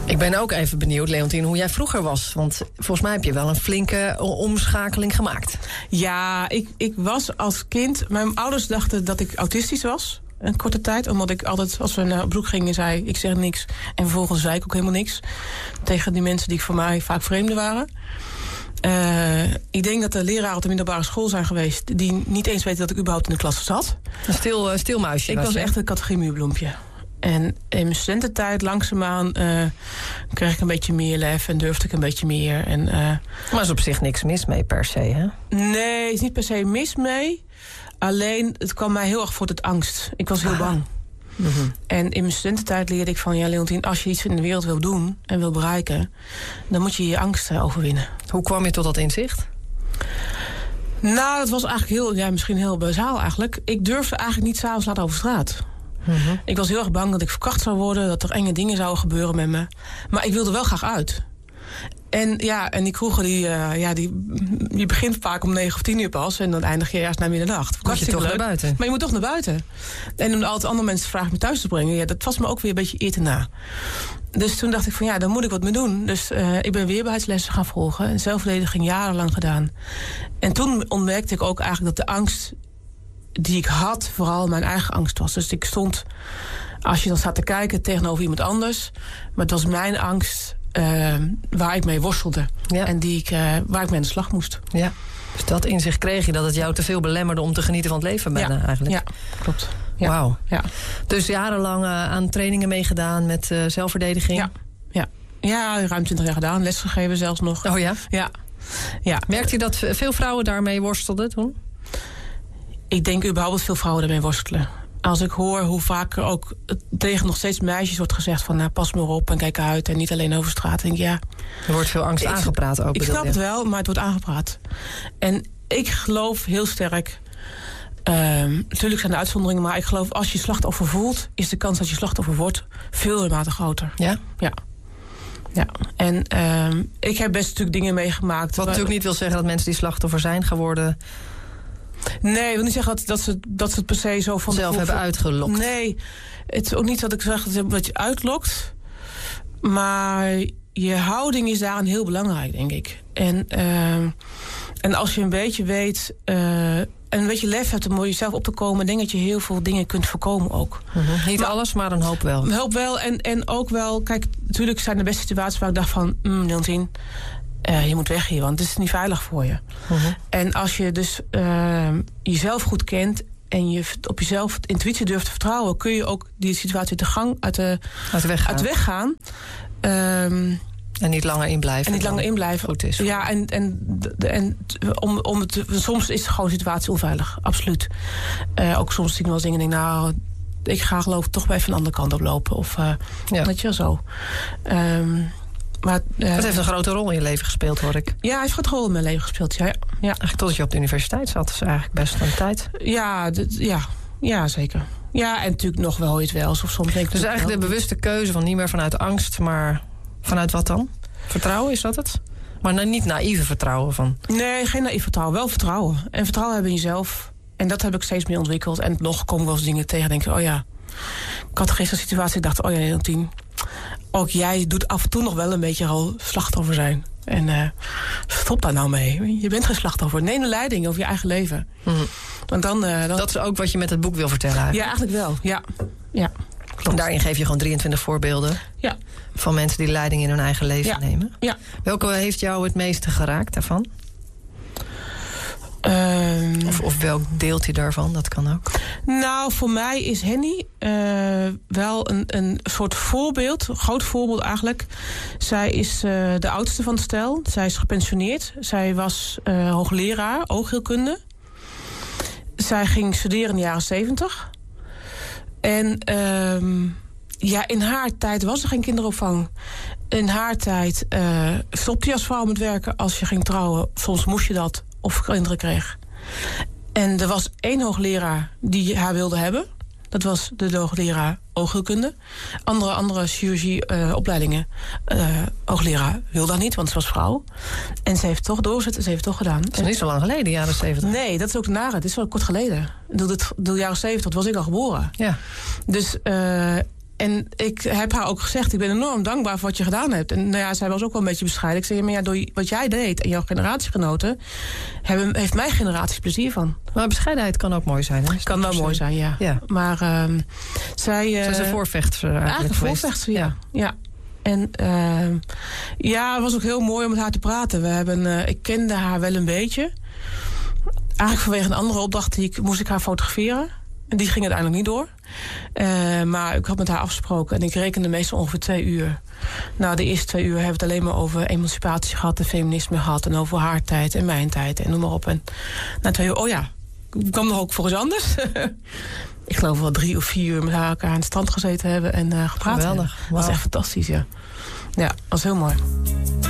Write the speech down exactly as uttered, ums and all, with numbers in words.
Ik ben ook even benieuwd, Leontien, hoe jij vroeger was. Want volgens mij heb je wel een flinke omschakeling gemaakt. Ja, ik, ik was als kind... Mijn ouders dachten dat ik autistisch was. Een korte tijd, omdat ik altijd, als we naar broek gingen, zei ik zeg niks. En vervolgens zei ik ook helemaal niks. Tegen die mensen die voor mij vaak vreemden waren. Uh, ik denk dat de leraren op de middelbare school zijn geweest... die niet eens weten dat ik überhaupt in de klas zat. Een stil, uh, stil muisje. Ik was, was echt een categorie muurbloempje. En in mijn studententijd langzaamaan uh, kreeg ik een beetje meer lef en durfde ik een beetje meer. En, uh, maar er is op zich niks mis mee per se, hè? Nee, er is niet per se mis mee. Alleen, het kwam mij heel erg voor tot angst. Ik was heel ah. bang. Mm-hmm. En in mijn studententijd leerde ik van... ja, Leontien, als je iets in de wereld wil doen en wil bereiken... dan moet je je angst overwinnen. Hoe kwam je tot dat inzicht? Nou, dat was eigenlijk heel, ja, misschien heel bazaal eigenlijk. Ik durfde eigenlijk niet 's avonds laat over straat. Mm-hmm. Ik was heel erg bang dat ik verkracht zou worden... dat er enge dingen zouden gebeuren met me. Maar ik wilde wel graag uit. En ja, en die kroegen, die, uh, ja, die, die begint vaak om negen of tien uur pas... en dan eindig je ergens na middernacht. Moet je toch leuk. naar buiten? Maar je moet toch naar buiten. En om altijd andere mensen vragen me thuis te brengen... ja, dat was me ook weer een beetje eer te na. Dus toen dacht ik van ja, daar moet ik wat mee doen. Dus uh, ik ben weerbaarheidslessen gaan volgen. En zelfverdediging jarenlang gedaan. En toen ontdekte ik ook eigenlijk dat de angst die ik had... vooral mijn eigen angst was. Dus ik stond, als je dan staat te kijken, tegenover iemand anders... maar het was mijn angst... Uh, waar ik mee worstelde. Ja. En die ik, uh, waar ik mee aan de slag moest. Ja. Dus dat inzicht kreeg je dat het jou te veel belemmerde... om te genieten van het leven bijna ja. eigenlijk. Ja, klopt. Ja. Wauw. Ja. Dus jarenlang uh, aan trainingen meegedaan met uh, zelfverdediging? Ja. Ja. ja, ruim twintig jaar gedaan. Lesgegeven zelfs nog. Oh ja? Ja. ja. Merkte je dat veel vrouwen daarmee worstelden toen? Ik denk überhaupt dat veel vrouwen daarmee worstelen. Als ik hoor hoe vaak er ook tegen nog steeds meisjes wordt gezegd... van nou, pas maar op en kijk uit en niet alleen over straat. Denk ik, ja, er wordt veel angst ik, aangepraat ook. Ik snap je? het wel, maar het wordt aangepraat. En ik geloof heel sterk... Um, natuurlijk zijn er uitzonderingen, maar ik geloof... als je slachtoffer voelt, is de kans dat je slachtoffer wordt... veel mate groter. Ja? Ja. Ja, en um, ik heb best natuurlijk dingen meegemaakt... Wat waar, natuurlijk niet wil zeggen dat mensen die slachtoffer zijn geworden... Nee, ik wil niet zeggen dat, dat, ze, dat ze het per se zo van... zelf hebben uitgelokt. Nee, het is ook niet dat ik zeg dat je uitlokt. Maar je houding is daarin heel belangrijk, denk ik. En, uh, en als je een beetje weet... Uh, en een beetje lef hebt om jezelf op te komen... denk dat je heel veel dingen kunt voorkomen ook. Mm-hmm. Niet maar, alles, maar een hoop wel. Een hoop wel. En, en ook wel... Kijk, natuurlijk zijn er best situaties waar ik dacht van... Mm, Leontien, Uh, je moet weg hier, want het is niet veilig voor je. Uh-huh. En als je dus uh, jezelf goed kent... en je op jezelf intuïtie durft te vertrouwen... kun je ook die situatie uit de gang, uit de, uit de weg gaan. Uit de weg gaan. Um, en niet langer inblijven. En niet langer inblijven. Goed is. Ja, en, en, en om, om het, soms is gewoon de situatie onveilig. Absoluut. Uh, ook soms zie ik wel eens dingen en denk nou... ik ga geloof ik toch bij even een andere kant op lopen. Of uh, ja. weet je wel zo. Um, Maar, uh, dat heeft een grote rol in je leven gespeeld, hoor ik. Ja, hij heeft een grote rol in mijn leven gespeeld, ja. ja. Eigenlijk totdat je op de universiteit zat, is eigenlijk best een tijd. Ja, d- ja, ja, zeker. Ja, en natuurlijk nog wel iets wel. Of soms denk ik dus eigenlijk wel. De bewuste keuze van niet meer vanuit angst, maar vanuit wat dan? Vertrouwen, is dat het? Maar nou, niet naïeve vertrouwen van... Nee, geen naïef vertrouwen. Wel vertrouwen. En vertrouwen hebben in jezelf. En dat heb ik steeds meer ontwikkeld. En nog komen wel eens dingen tegen. Denk ik, oh ja. Ik had gisteren een situatie. Ik dacht, oh ja, Leontien. Ook jij doet af en toe nog wel een beetje al slachtoffer zijn. En uh, stop daar nou mee. Je bent geen slachtoffer. Neem de leiding over je eigen leven. Mm-hmm. Want dan, uh, dan... Dat is ook wat je met het boek wil vertellen eigenlijk. Ja, eigenlijk wel. Ja. Ja. En daarin geef je gewoon drieëntwintig voorbeelden. Ja. Van mensen die leiding in hun eigen leven ja. nemen. Ja. Welke heeft jou het meeste geraakt daarvan? Um, of, of welk deelt hij daarvan? Dat kan ook. Nou, voor mij is Henny uh, wel een, een soort voorbeeld. Een groot voorbeeld eigenlijk. Zij is uh, de oudste van het stel. Zij is gepensioneerd. Zij was uh, hoogleraar, oogheelkunde. Zij ging studeren in de jaren zeventig. En um, ja, in haar tijd was er geen kinderopvang. In haar tijd uh, stopte je als vrouw met werken als je ging trouwen. Soms moest je dat of kinderen kreeg. En er was één hoogleraar die haar wilde hebben. Dat was de hoogleraar oogheelkunde. Andere, andere chirurgieopleidingen. Uh, uh, hoogleraar wilde dat niet, want ze was vrouw. En ze heeft toch doorgezet en ze heeft toch gedaan. Dat is niet zo lang geleden, jaren zeventig. Nee, dat is ook de nare. Het is wel kort geleden. Door de jaren zeventig was ik al geboren. Ja. Dus... Uh, en ik heb haar ook gezegd, ik ben enorm dankbaar voor wat je gedaan hebt. En nou ja, zij was ook wel een beetje bescheiden. Ik zei, maar ja, door wat jij deed en jouw generatiegenoten, hebben, heeft mijn generatie plezier van. Maar bescheidenheid kan ook mooi zijn, hè? Kan wel mooi zijn, ja. ja. Maar uh, zij... Uh, zij is een voorvechter eigenlijk, eigenlijk een voorvechter, ja. ja. ja. En uh, ja, het was ook heel mooi om met haar te praten. We hebben, uh, ik kende haar wel een beetje. Eigenlijk vanwege een andere opdracht die ik, moest ik haar fotograferen. En die ging uiteindelijk niet door. Uh, maar ik had met haar afgesproken en ik rekende meestal ongeveer twee uur. Nou, de eerste twee uur hebben we het alleen maar over emancipatie gehad en feminisme gehad. En over haar tijd en mijn tijd en noem maar op. En na twee uur, oh ja, kwam nog ook voor iets anders. Ik geloof wel drie of vier uur met haar elkaar aan het strand gezeten hebben en uh, gepraat. Geweldig. Wow. Dat was echt fantastisch, ja. Ja, dat was heel mooi.